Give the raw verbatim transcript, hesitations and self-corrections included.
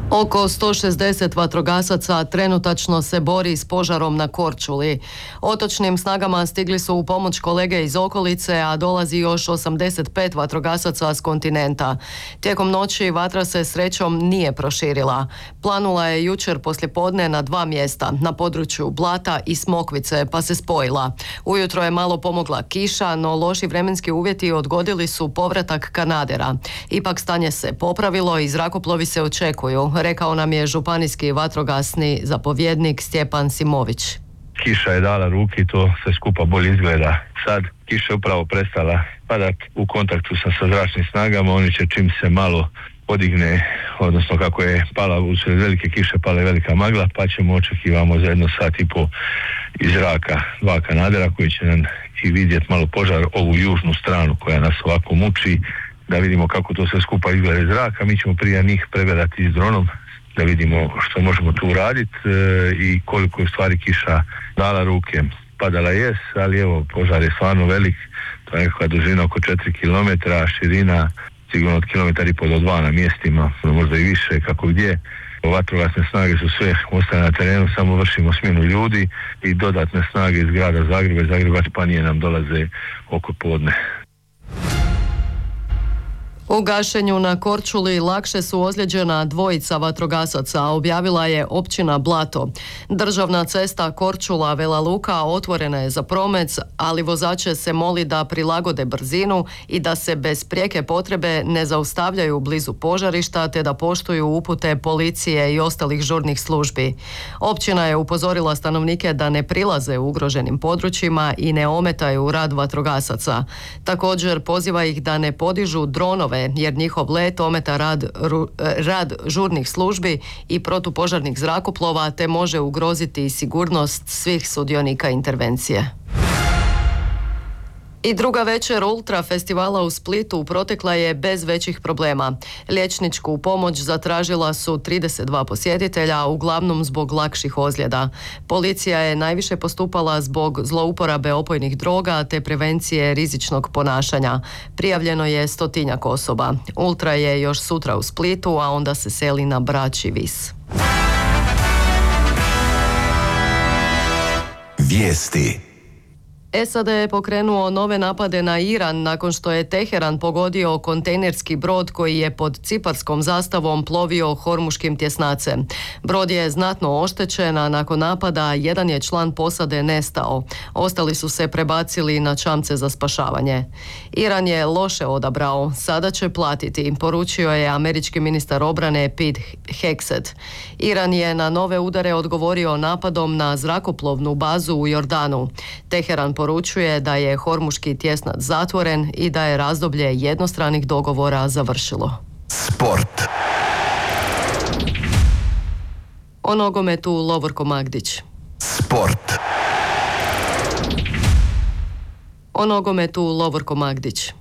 Oko sto šezdeset vatrogasaca trenutačno se bori s požarom na Korčuli. Otočnim snagama stigli su u pomoć kolege iz okolice, a dolazi još osamdeset pet vatrogasaca s kontinenta. Tijekom noći vatra se srećom nije proširila. Planula je jučer poslijepodne na dva mjesta, na području Blata i Smokvice, pa se spojila. Ujutro je malo pomogla kiša, no loši vremenski uvjeti odgodili su povratak kanadera. Ipak stanje se popravilo i zrakoplovi se očekuju, rekao nam je županijski vatrogasni zapovjednik Stjepan Simović. Kiša je dala ruke i to sve skupa bolje izgleda. Sad kiša je upravo prestala padat, u kontaktu sam sa zračnim snagama, oni će čim se malo podigne, odnosno kako je pala usred velike kiše, pala je velika magla, pa ćemo očekivamo za jedno sat i po iz zraka dva kanadera koji će nam i vidjeti malo požar, ovu južnu stranu koja nas ovako muči, da vidimo kako to sve skupa izgleda iz zraka. Mi ćemo prije njih pregledati s dronom da vidimo što možemo tu uraditi e, i koliko je u stvari kiša dala ruke. Padala je, ali evo, požar je stvarno velik, to je nekakva dužina oko četiri kilometra, širina sigurno od kilometar i pol do dva na mjestima, možda i više, kako gdje. Vatrogasne snage su sve ostale na terenu, samo vršimo smjenu ljudi i dodatne snage iz grada Zagreba i Zagrebačke županije nam dolaze oko podne. U gašenju na Korčuli lakše su ozlijeđena dvojica vatrogasaca, objavila je općina Blato. Državna cesta Korčula-Vela Luka otvorena je za promet, ali vozače se moli da prilagode brzinu i da se bez prijeke potrebe ne zaustavljaju blizu požarišta te da poštuju upute policije i ostalih žurnih službi. Općina je upozorila stanovnike da ne prilaze u ugroženim područjima i ne ometaju rad vatrogasaca. Također poziva ih da ne podižu dronove jer njihov let ometa rad, ru, rad žurnih službi i protupožarnih zrakoplova te može ugroziti sigurnost svih sudionika intervencije. I druga večer Ultra festivala u Splitu protekla je bez većih problema. Liječničku pomoć zatražila su trideset dva posjetitelja, uglavnom zbog lakših ozljeda. Policija je najviše postupala zbog zlouporabe opojnih droga te prevencije rizičnog ponašanja. Prijavljeno je stotinjak osoba. Ultra je još sutra u Splitu, a onda se seli na Brač i Vis. Vijesti. S A D je pokrenuo nove napade na Iran nakon što je Teheran pogodio kontejnerski brod koji je pod ciparskom zastavom plovio Hormuškim tjesnacem. Brod je znatno oštećen, a nakon napada jedan je član posade nestao. Ostali su se prebacili na čamce za spašavanje. Iran je loše odabrao, sada će platiti, poručio je američki ministar obrane Pete Hegseth. Iran je na nove udare odgovorio napadom na zrakoplovnu bazu u Jordanu. Teheran poručuje da je Hormuški tjesnac zatvoren i da je razdoblje jednostranih dogovora završilo. Sport. O nogometu Lovorko Magdić. Sport. O nogometu Lovorko Magdić.